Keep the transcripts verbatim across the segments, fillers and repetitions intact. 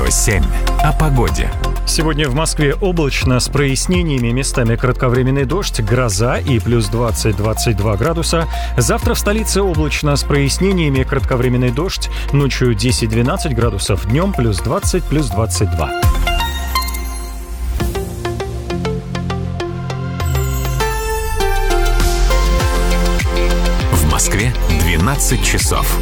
семь. О погоде. Сегодня в Москве облачно с прояснениями, местами кратковременный дождь, гроза и плюс двадцать - двадцать два градуса. Завтра в столице облачно с прояснениями, кратковременный дождь, ночью десять - двенадцать градусов, днем плюс двадцать - плюс двадцать два. В Москве двенадцать часов.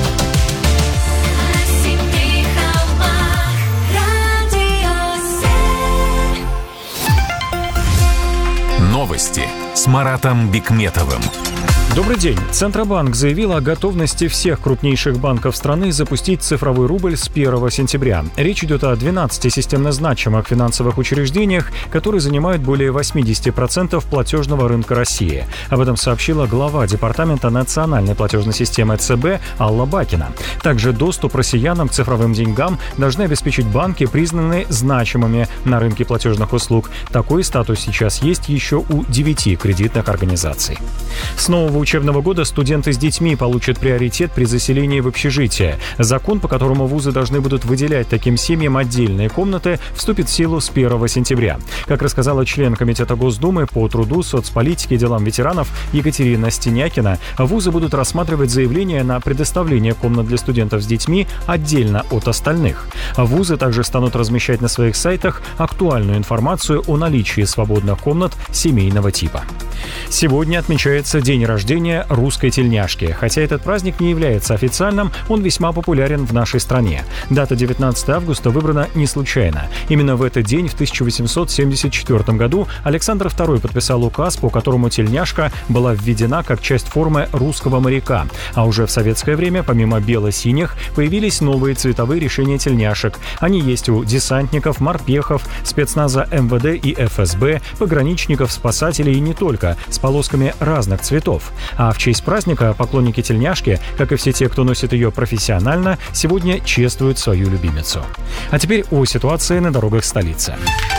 Новости с Маратом Бикметовым. Добрый день. Центробанк заявил о готовности всех крупнейших банков страны запустить цифровой рубль с первого сентября. Речь идет о двенадцати системно значимых финансовых учреждениях, которые занимают более восемьдесят процентов платежного рынка России. Об этом сообщила глава Департамента национальной платежной системы ЦБ Алла Бакина. Также доступ россиянам к цифровым деньгам должны обеспечить банки, признанные значимыми на рынке платежных услуг. Такой статус сейчас есть еще у девяти кредитных организаций. С нового учебного года студенты с детьми получат приоритет при заселении в общежитие. Закон, по которому вузы должны будут выделять таким семьям отдельные комнаты, вступит в силу с первого сентября. Как рассказала член Комитета Госдумы по труду, соцполитике и делам ветеранов Екатерина Стенякина, вузы будут рассматривать заявления на предоставление комнат для студентов с детьми отдельно от остальных. Вузы также станут размещать на своих сайтах актуальную информацию о наличии свободных комнат семейного типа. Сегодня отмечается день рождения русской тельняшки. Хотя этот праздник не является официальным, он весьма популярен в нашей стране. Дата девятнадцатого августа выбрана не случайно. Именно в этот день, в тысяча восемьсот семьдесят четвёртом году, Александр второй подписал указ, по которому тельняшка была введена как часть формы русского моряка. А уже в советское время, помимо бело-синих, появились новые цветовые решения тельняшек. Они есть у десантников, морпехов, спецназа эм вэ дэ и эф эс бэ, пограничников, спасателей и не только, с полосками разных цветов. А в честь праздника поклонники тельняшки, как и все те, кто носит ее профессионально, сегодня чествуют свою любимицу. А теперь о ситуации на дорогах столицы.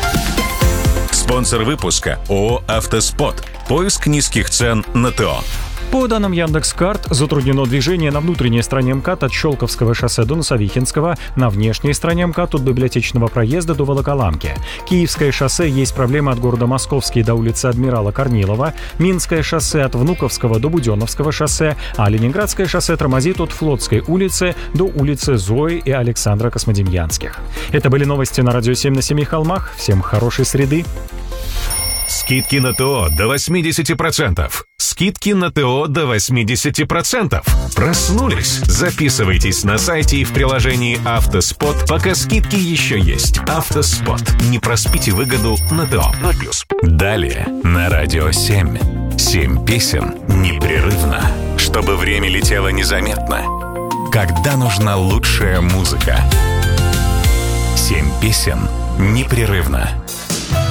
Спонсор выпуска ООО «Автоспот». Поиск низких цен на ТО. По данным Яндекс.Карт, затруднено движение на внутренней стороне МКАД от Щелковского шоссе до Носовихинского, на внешней стороне МКАД от Библиотечного проезда до Волоколамки. Киевское шоссе есть проблемы от города Московский до улицы Адмирала Корнилова, Минское шоссе от Внуковского до Буденновского шоссе, а Ленинградское шоссе тормозит от Флотской улицы до улицы Зои и Александра Космодемьянских. Это были новости на Радио семь на Семи холмах. Всем хорошей среды. Скидки на ТО до восемьдесят процентов. Скидки на ТО до восемьдесят процентов. Проснулись? Записывайтесь на сайте и в приложении «Автоспот», пока скидки еще есть. «Автоспот». Не проспите выгоду на ТО. ноль плюс. Далее на Радио семь. Семь песен непрерывно, чтобы время летело незаметно. Когда нужна лучшая музыка. Семь песен непрерывно.